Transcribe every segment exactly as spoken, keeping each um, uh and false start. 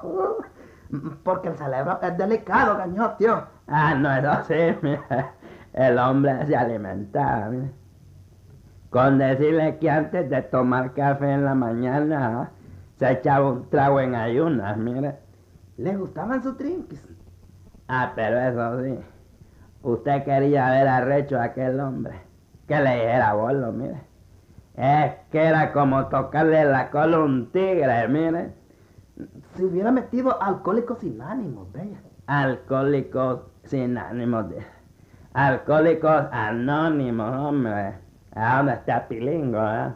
Porque el cerebro es delicado, Gañotio. Ah, no, eso sí, mira. El hombre se alimentaba, mira. Con decirle que antes de tomar café en la mañana, se echaba un trago en ayunas, mira. ¿Le gustaban sus trinques? Ah, pero eso sí. Usted quería ver arrecho a aquel hombre. Que le dijera bolo, mire. Es que era como tocarle la cola a un tigre, mire. Si hubiera metido alcohólicos sin ánimos, bella. Alcohólicos sin ánimos de... Alcohólicos anónimos, hombre. ¿A dónde está Pilingo, eh?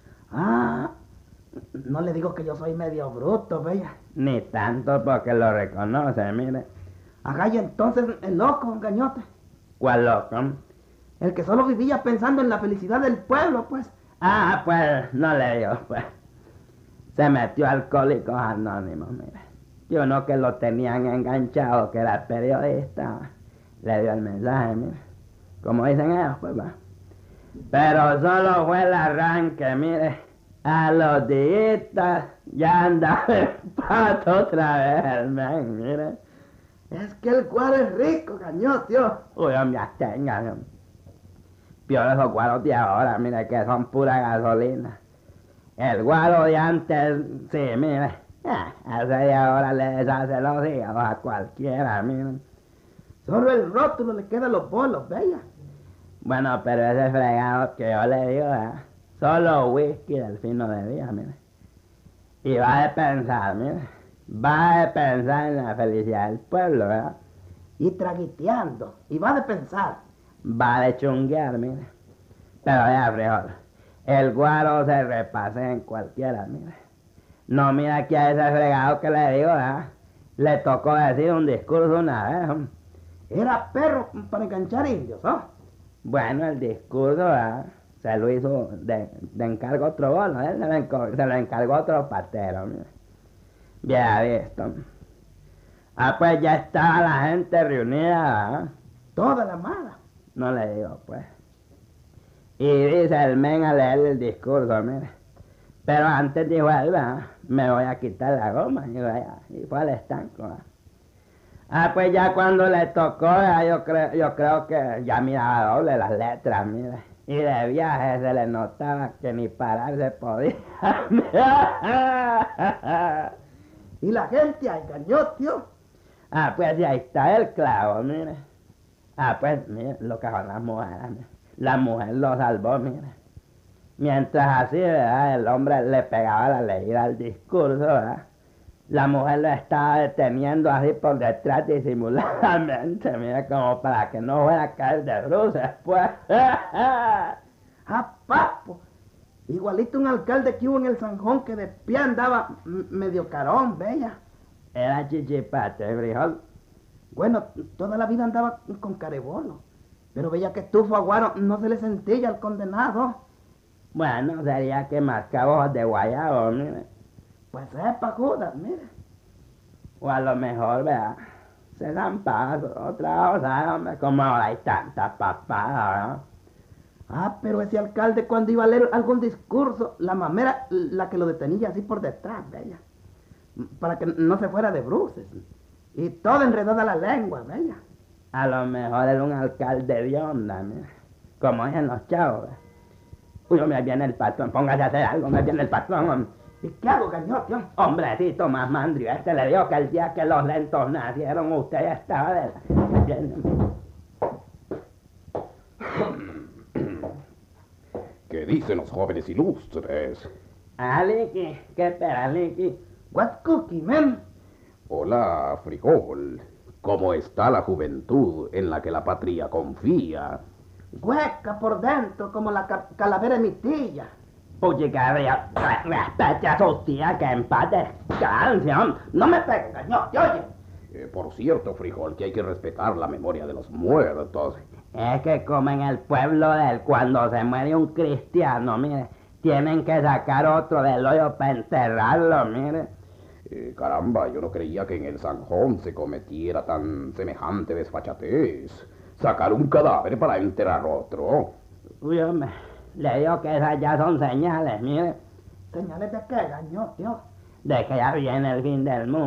Ah, no le digo que yo soy medio bruto, bella. Ni tanto porque lo reconoce, mire. Ajá, y entonces el loco, Gañote. ¿Cuál loco? El que solo vivía pensando en la felicidad del pueblo, pues. Ah, pues, no le digo, pues. Se metió a Alcohólicos Anónimos, mire. Y uno que lo tenían enganchado, que era periodista, le dio el mensaje, mire. Como dicen ellos, pues, va. Pero solo fue el arranque, mire. A los días ya andaba el pato otra vez, el men, mire. Es que el guaro es rico, Gañotio. Uy, hombre, tenga. Peor esos guaros de ahora, mire, que son pura gasolina. El guaro de antes, sí, mire. Ah, ese de ahora le deshace los hígados a cualquiera, mire. Solo el rótulo le queda a los bolos, bella. Bueno, pero ese fregado que yo le digo, ¿eh? Solo whisky del fino de día, mire. Y va a pensar, mire. Va a pensar en la felicidad del pueblo, ¿verdad? Y traguiteando. Y va de pensar. Va de chunguear, mire. Pero ya, frijol. El guaro se repase en cualquiera, mire. No, mira que a ese fregado que le digo, ¿verdad? Le tocó decir un discurso una vez, ¿eh? Era perro para enganchar indios, ¿no? Bueno, el discurso, ¿verdad? Se lo hizo de, de encargo otro bolo, ¿eh? Se lo, enco- se lo encargó otro patero, mire. Bien visto. Ah, pues ya estaba la gente reunida, ¿verdad? Toda la mala. No le digo, pues. Y dice el men a leer el discurso, mire. Pero antes dijo él, ¿verdad? Me voy a quitar la goma. Y, vaya, y fue al estanco, ¿verdad? Ah, pues ya cuando le tocó, ¿verdad? yo creo, yo creo que ya miraba doble las letras, mire. Y de viaje se le notaba que ni pararse podía. Y la gente ahí, Gañotio. Ah, pues ya está el clavo, mire. Ah, pues, mire, lo que son las mujeres, mire. La mujer lo salvó, mire. Mientras así, ¿verdad? El hombre le pegaba la leída al discurso, ¿verdad? La mujer lo estaba deteniendo así por detrás disimuladamente, mire, como para que no fuera a caer de bruces, pues. ¡Ah, papo! Igualito un alcalde que hubo en el Sanjón que de pie andaba m- medio carón, bella. Era chichipate, frijol. Bueno, toda la vida andaba con carebolo. Pero veía que tufo aguaro no se le sentía al condenado. Bueno, sería que mascaba hojas de guayabo, mire. Pues sepa, Judas, mire. O a lo mejor, vea, se dan pasos, otra cosa, hombre, como ahora hay tantas papadas, ¿no? Ah, pero ese alcalde cuando iba a leer algún discurso, la mamera, la que lo detenía así por detrás, bella. Para que no se fuera de bruces. Y toda enredada la lengua, bella. A lo mejor era un alcalde de onda, mire. Como dicen los chavos, ¿ve? Uy, me viene el patrón, póngase a hacer algo, me viene el patrón, hombre. ¿Y qué hago, Gañotio? Hombrecito más mandrio, este le dijo que el día que los lentos nacieron, usted ya estaba de la... ¿Qué dicen los jóvenes ilustres? Ah, Licky, ¿qué espera, Licky? What cookie, man? Hola, frijol. ¿Cómo está la juventud en la que la patria confía? Hueca por dentro como la ca- calavera de mi tía. Oye, Gabriel, respete a su tía que en paz descanse, hombre. No me pegues, Gañotio, oye. Eh, por cierto, frijol, que hay que respetar la memoria de los muertos. Es que como en el pueblo de él, cuando se muere un cristiano, mire, tienen que sacar otro del hoyo para enterrarlo, mire. Eh, caramba, yo no creía que en el Sanjón se cometiera tan semejante desfachatez. Sacar un cadáver para enterrar otro. Uy, hombre, le digo que esas ya son señales, mire, ¿Señales de qué, Gañotio? de que ya viene el fin del mundo.